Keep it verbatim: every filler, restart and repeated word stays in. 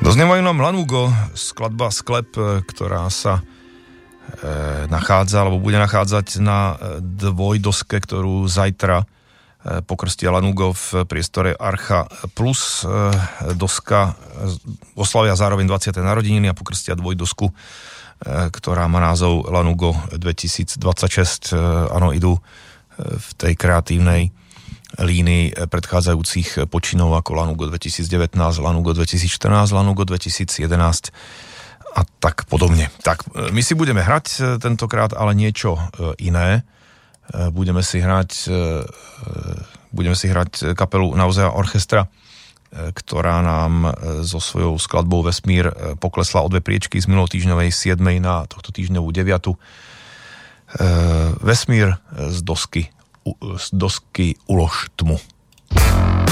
Doznievajú nám Lanugo, skladba Sklep, ktorá sa e, nachádza, alebo bude nachádzať na dvojdoske, ktorú zajtra e, pokrstia Lanugo v priestore Archa Plus. E, doska oslavia zároveň dvadsiate narodeniny a pokrstia dvojdosku, e, ktorá má názov Lanugo dvetisícdvadsaťšesť. E, áno, idú v tej kreatívnej línii predchádzajúcich počinov ako Lanugo dvetisícdevätnásť, Lanugo dvetisícštrnásť, Lanugo dvetisícjedenásť a tak podobne. Tak, my si budeme hrať tentokrát ale niečo iné. Budeme si hrať budeme si hrať kapelu Nausea Orchestra, ktorá nám so svojou skladbou Vesmír poklesla o dve priečky z minulotýždňovej siedmej na tohto týždňovú deviatu. Vesmír z dosky z dosky Ulož tmu.